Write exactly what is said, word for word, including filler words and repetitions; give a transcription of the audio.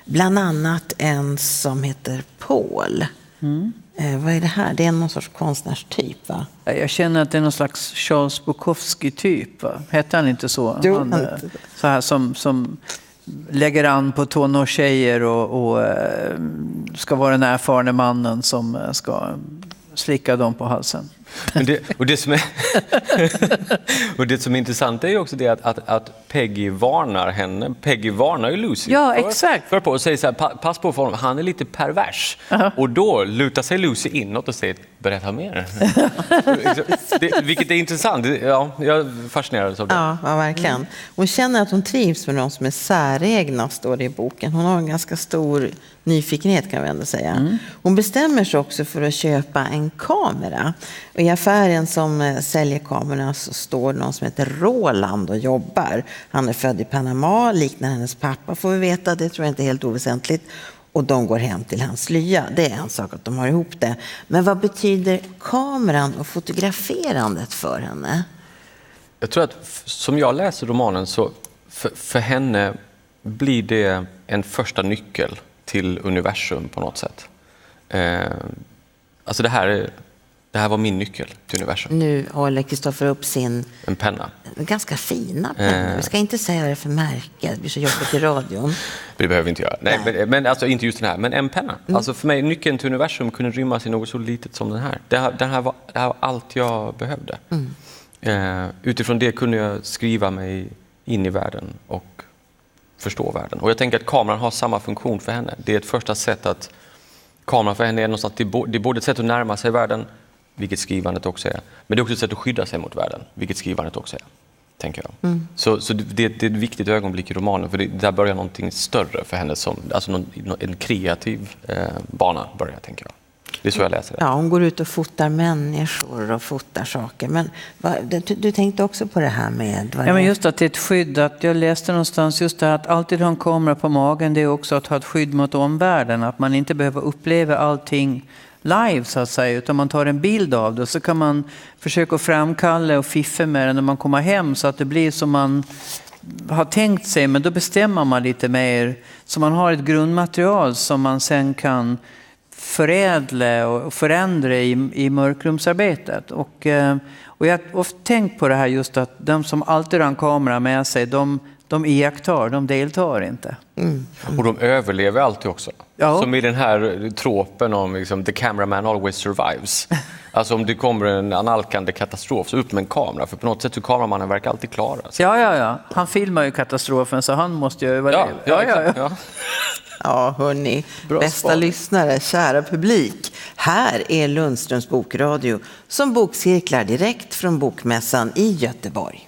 Bland annat en som heter Paul. Mm. Eh, vad är det här? Det är någon sorts konstnärstyp, va? Jag känner att det är någon slags Charles Bukowski-typ, va? Hette han inte så? Jo, han, han så här som, som lägger an på tonårstjejer och, och ska vara den erfarne mannen som ska slicka dem på halsen. Men det, och, det som är, och det som är intressant är ju också det att, att, att Peggy varnar henne. Peggy varnar ju Lucy. Ja, för, exakt. För på och säger så här, pass på för honom, han är lite pervers. Uh-huh. Och då lutar sig Lucy inåt och säger, berätta mer. det, vilket är intressant. Ja, jag fascinerades av det. Ja, ja, verkligen. Hon känner att hon trivs med någon som är säregna, står det i boken. Hon har en ganska stor nyfikenhet, kan vi ändå säga. Mm. Hon bestämmer sig också för att köpa en kamera. Och i affären som säljer kamerorna så står någon som heter Roland och jobbar. Han är född i Panama, liknar hennes pappa får vi veta. Det tror jag inte är helt oväsentligt. Och de går hem till hans lya. Det är en sak att de har ihop det. Men vad betyder kameran och fotograferandet för henne? Jag tror att som jag läser romanen så för, för henne blir det en första nyckel till universum på något sätt. Eh, alltså det här, är, det här var min nyckel till universum. Nu håller Kristoffer upp sin... En penna. Ganska fina penna. Eh. Vi ska inte säga det för märke. Det blir så jobbigt i radion. Det behöver vi inte göra. Nej, Nej. Men, men alltså inte just den här. Men en penna. Mm. Alltså för mig, nyckeln till universum kunde rymmas i något så litet som den här. Det här, den här, var, det här var allt jag behövde. Mm. Eh, utifrån det kunde jag skriva mig in i världen och förstå världen. Och jag tänker att kameran har samma funktion för henne. Det är ett första sätt att kameran för henne är någonstans, det är både ett sätt att närma sig världen, vilket skrivandet också är, men det är också ett sätt att skydda sig mot världen, vilket skrivandet också är, tänker jag. Mm. Så, så det, det är ett viktigt ögonblick i romanen, för det, där börjar någonting större för henne, som, alltså någon, en kreativ eh, bana börjar, tänker jag. Det är så jag läser det. Ja, hon går ut och fotar människor och fotar saker. Men vad, du, du tänkte också på det här med... Ja, men just att det är ett skydd. Att jag läste någonstans just det här, att alltid ha en kamera på magen, det är också att ha ett skydd mot omvärlden. Att man inte behöver uppleva allting live, så att säga, utan man tar en bild av det. Och så kan man försöka framkalla och fiffa med det när man kommer hem, så att det blir som man har tänkt sig. Men då bestämmer man lite mer, så man har ett grundmaterial som man sen kan förädla och förändra i, i mörkrumsarbetet. Och, och jag har ofta tänkt på det här, just att de som alltid har en kamera med sig, de, de iakttar, de deltar inte. Mm. Mm. Och de överlever alltid också. Ja. Som i den här tropen om liksom, the cameraman always survives. Alltså om det kommer en analkande katastrof, så upp med en kamera. För på något sätt så kameramannen verkar alltid klara sig. Ja, ja, ja. Han filmar ju katastrofen, så han måste ju överleva. Ja, ja, ja, ja. Ja, hörni, Bra bästa svar. Lyssnare, kära publik. Här är Lundströms bokradio som bokcirklar direkt från Bokmässan i Göteborg.